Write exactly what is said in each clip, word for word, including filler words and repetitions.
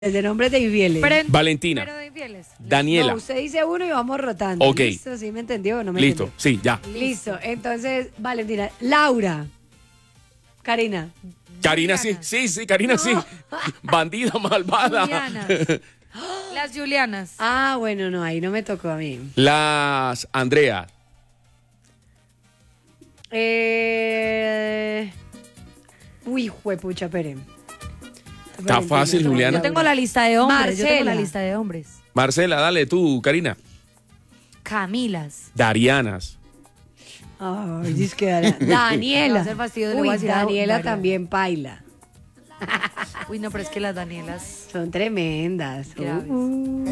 De nombres de infieles. Pero, Valentina. pero de infieles. Daniela. No, usted dice uno y vamos rotando. Ok. ¿Listo? ¿Sí me entendió o no me Listo, entendió? sí, ya. Listo. Entonces, Valentina. Laura. Karina. Karina sí, Juliana. sí, sí, Karina sí. Bandida malvada. Julianas. Las Julianas. Ah, bueno, no, ahí no me tocó a mí. Las Andrea. Eh... Uy, juepucha, espere. Está fácil, Juliana. Yo tengo la lista de hombres. Yo tengo Marcela. la lista de hombres. Marcela, dale tú, Karina. Camilas. Darianas. Ay, dice que Daniela. Me va a Daniela. hacer fastidio, le Uy, voy a decir a Daniela Daria. también paila. Uy, no, pero es que las Danielas. Son tremendas. Graves. Uh.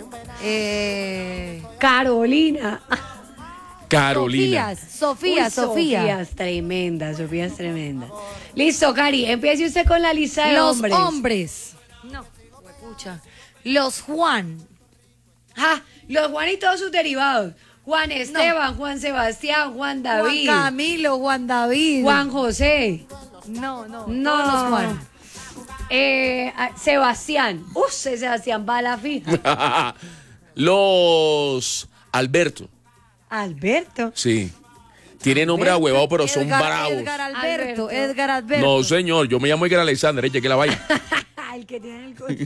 Eh, Carolina. Carolina. Sofías. Sofía, Uy, Sofía. Sofía es tremenda, Sofía es tremenda. Listo, Cari, empiece usted con la lista de Los hombres. hombres. No, huepucha. Los Juan. Ah, los Juan y todos sus derivados. Juan Esteban, Juan Sebastián, Juan David, Juan Camilo, Juan David. Juan José. No, no. No, todos los Juan. Eh, ah, Sebastián. Uf, ese Sebastián va a la fija. Los Alberto. Alberto. Sí. Tiene nombre ahuevado, pero son Edgar- bravos. Edgar Alberto, Alberto. Edgar Alberto. No, señor, yo me llamo Edgar Alexander, eche que la vaya. El que tiene el coche.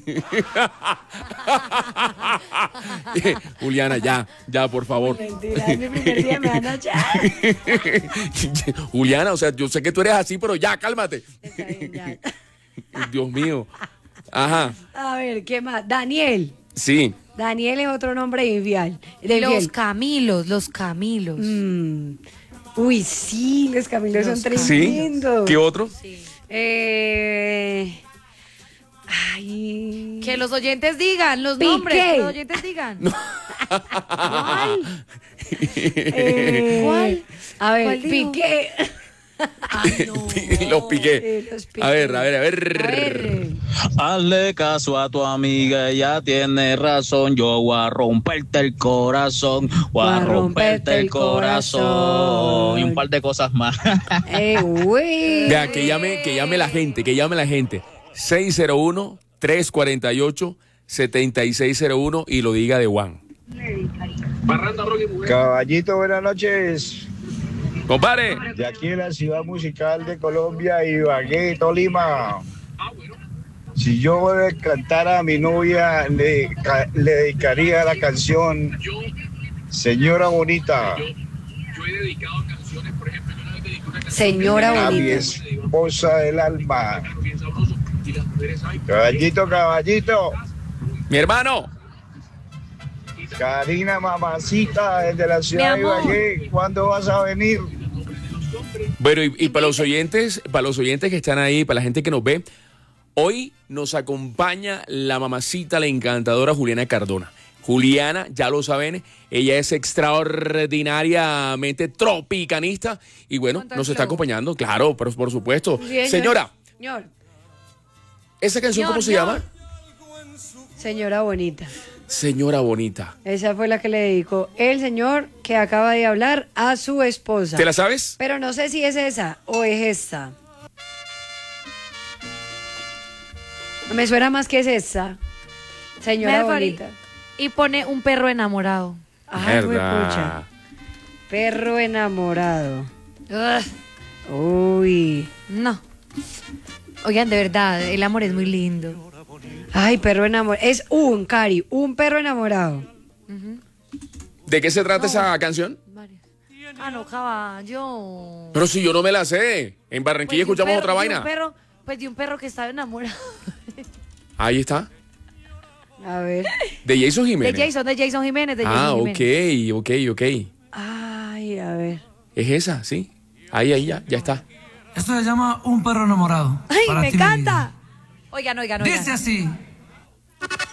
Juliana, ya, ya, por favor. Mentira, es mi primer día, me van a echar. Juliana, o sea, yo sé que tú eres así, pero ya, cálmate. Está bien, ya. Dios mío. Ajá, A ver, ¿qué más? Daniel. sí. Daniel es otro nombre infiel. de Los infiel. Camilos, los Camilos. Mm. Uy, sí, los Camilos son Los ¿Sí? tremendos. ¿Qué otro? Sí. Eh... Ay. Que los oyentes digan los Piqué. nombres. Que los oyentes digan. ¿Cuál? Eh, ¿Cuál? A ver, ¿Cuál dijo? Piqué. Ay, no. Los piqué. Sí, los piqué. A ver, a ver, a ver. A ver. Hazle caso a tu amiga, ella tiene razón. Yo voy a romperte el corazón, voy a romperte el corazón. Y un par de cosas más. Eh, uy. Vea, que llame, que llame la gente, que llame la gente. seis cero uno, tres cuatro ocho, siete seis cero uno y lo diga de Juan. Caballito, buenas noches. Compadre. De aquí en la ciudad musical de Colombia, Ibagué, Tolima. Si yo cantara a mi novia, le, ca- le dedicaría la canción Señora Bonita, Señora a mi bonita. esposa del alma. Caballito, caballito. Mi hermano. Karina, mamacita, desde la ciudad de amor. Ibagué, ¿cuándo vas a venir? Bueno, y, y para los oyentes, para los oyentes que están ahí, para la gente que nos ve, hoy nos acompaña la mamacita, la encantadora Juliana Cardona. Juliana, ya lo saben, ella es extraordinariamente tropicanista y bueno, Monta nos el está flow. acompañando, claro, pero por supuesto. Sí, señor. Señora, Señor. ¿esa canción Señor, cómo se señor. llama? Señora bonita. Señora Bonita. Esa fue la que le dedicó el señor que acaba de hablar a su esposa. ¿Te la sabes? Pero no sé si es esa o es esta. Me suena más que es esa. Señora Me farí- bonita. Y pone un perro enamorado. Ay, Verdad. huepucha. Perro enamorado. Ugh, Uy. no. Oigan, de verdad, el amor es muy lindo. Ay, perro enamorado. Es un, Cari, un perro enamorado. ¿De qué se trata esa canción? Varios. Ah, no, caballo. Pero si yo no me la sé. En Barranquilla Pues de un escuchamos perro- otra de vaina. un perro, pues de un perro que estaba enamorado. Ahí está. A ver. De Jason De Jiménez. Jason, de Jason Jiménez, de Ah, Jason Jiménez. ok, ok, ok. Ay, a ver. Es esa, sí. Ahí, ahí, ya, ya está. Esto se llama Un perro enamorado. ¡Ay, Para me ti, mi encanta! vida. Oigan, oigan, oigan. Dice así.